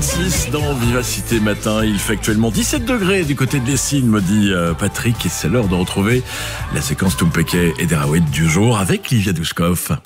8h26 dans Vivacité Matin. Il fait actuellement 17 degrés du côté de Dessines, me dit Patrick. Et c'est l'heure de retrouver la séquence Toumpeke et Derawet du jour avec Livia Douchkov.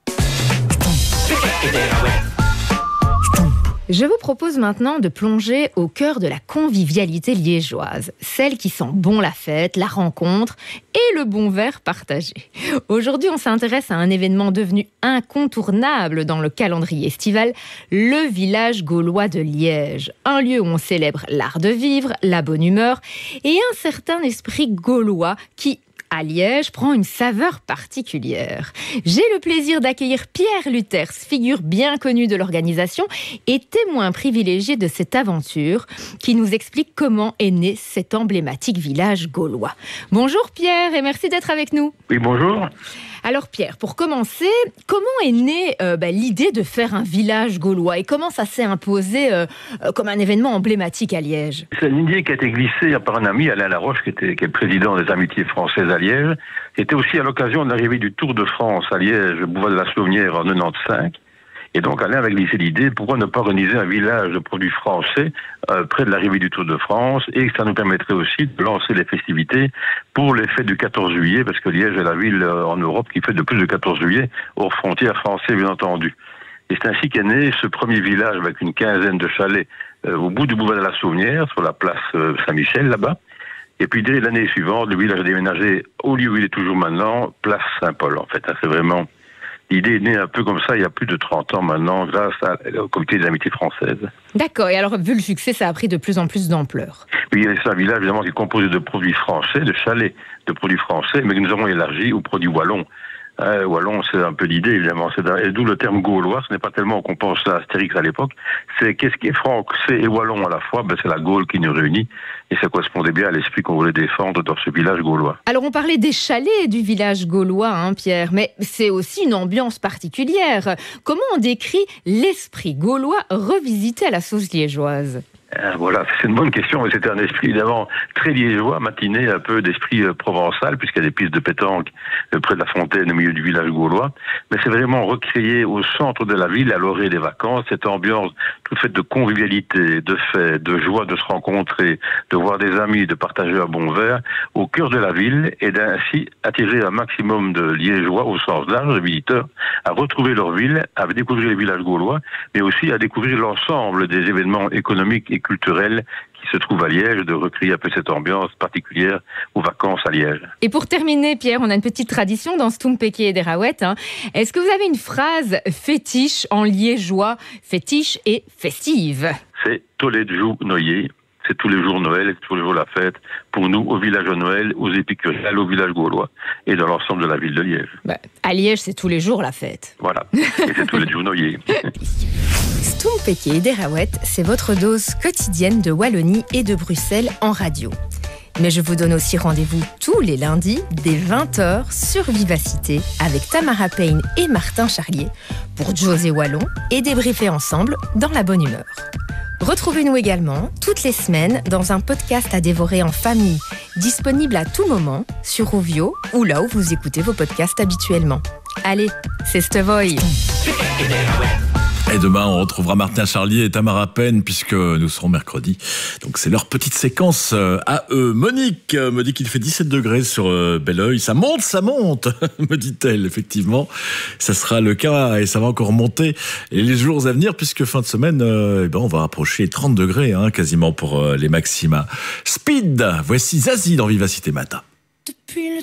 Je vous propose maintenant de plonger au cœur de la convivialité liégeoise, celle qui sent bon la fête, la rencontre et le bon verre partagé. Aujourd'hui, on s'intéresse à un événement devenu incontournable dans le calendrier estival, le village gaulois de Liège. Un lieu où on célèbre l'art de vivre, la bonne humeur et un certain esprit gaulois qui, à Liège, prend une saveur particulière. J'ai le plaisir d'accueillir Pierre Luthers, figure bien connue de l'organisation et témoin privilégié de cette aventure, qui nous explique comment est né cet emblématique village gaulois. Bonjour Pierre et merci d'être avec nous. Oui, bonjour. Alors Pierre, pour commencer, comment est née l'idée de faire un village gaulois et comment ça s'est imposé comme un événement emblématique à Liège? C'est une idée qui a été glissée par un ami, Alain Laroche, qui est le président des Amitiés françaises à Liège. C'était aussi à l'occasion de l'arrivée du Tour de France à Liège, boulevard de la Saunière en 95. Et donc Alain avait glissé l'idée, pourquoi ne pas organiser un village de produits français près de l'arrivée du Tour de France, et que ça nous permettrait aussi de lancer les festivités pour les fêtes du 14 juillet, parce que Liège est la ville en Europe qui fête le plus de 14 juillet, hors frontières françaises bien entendu. Et c'est ainsi qu'est né ce premier village avec une quinzaine de chalets au bout du boulevard de la Saunière, sur la place Saint-Michel là-bas. Et puis dès l'année suivante, le village a déménagé au lieu où il est toujours maintenant, place Saint-Paul en fait. C'est vraiment... L'idée est née un peu comme ça il y a plus de 30 ans maintenant, grâce au comité des amitiés françaises. D'accord, et alors vu le succès, ça a pris de plus en plus d'ampleur. Oui, c'est un village évidemment qui est composé de produits français, de chalets de produits français, mais que nous avons élargi aux produits wallons. Wallon, c'est un peu l'idée, évidemment. Et d'où le terme gaulois. Ce n'est pas tellement qu'on pense à Astérix à l'époque. C'est qu'est-ce qui est français et wallon à la fois. C'est la Gaule qui nous réunit. Et ça correspondait bien à l'esprit qu'on voulait défendre dans ce village gaulois. Alors, on parlait des chalets du village gaulois, Pierre. Mais c'est aussi une ambiance particulière. Comment on décrit l'esprit gaulois revisité à la sauce liégeoise ? Voilà, c'est une bonne question. C'était un esprit évidemment très liégeois, matiné un peu d'esprit provençal, puisqu'il y a des pistes de pétanque près de la fontaine au milieu du village gaulois. Mais c'est vraiment recréer au centre de la ville, à l'orée des vacances, cette ambiance toute faite de convivialité, de fête, de joie de se rencontrer, de voir des amis, de partager un bon verre au cœur de la ville et d'ainsi attirer un maximum de liégeois au sens large, de visiteurs, à retrouver leur ville, à découvrir les villages gaulois, mais aussi à découvrir l'ensemble des événements économiques et culturels qui se trouvent à Liège, de recréer un peu cette ambiance particulière aux vacances à Liège. Et pour terminer, Pierre, on a une petite tradition dans ce Toumpeke et Derawet. Est-ce que vous avez une phrase fétiche en liégeois, fétiche et festive? C'est Toledjou Noyer. C'est tous les jours Noël, c'est tous les jours la fête, pour nous, au village de Noël, aux épicuriales, au village gaulois, et dans l'ensemble de la ville de Liège. À Liège, c'est tous les jours la fête. Voilà, et c'est tous les jours Noyer. Toumpeke et Derawet, c'est votre dose quotidienne de Wallonie et de Bruxelles en radio. Mais je vous donne aussi rendez-vous tous les lundis, dès 20h, sur Vivacité, avec Tamara Payne et Martin Charlier, pour José Wallon, et débriefer ensemble dans la bonne humeur. Retrouvez-nous également toutes les semaines dans un podcast à dévorer en famille, disponible à tout moment sur Rovio ou là où vous écoutez vos podcasts habituellement. Allez, c'est Stevoy. Et demain, on retrouvera Martin Charlier et Tamara Payne, puisque nous serons mercredi. Donc, c'est leur petite séquence à eux. Monique me dit qu'il fait 17 degrés sur Belleuil. Ça monte, me dit-elle, effectivement. Ça sera le cas et ça va encore monter les jours à venir, puisque fin de semaine, on va approcher 30 degrés, quasiment pour les maxima. Speed, voici Zazie dans Vivacité Matin. Depuis le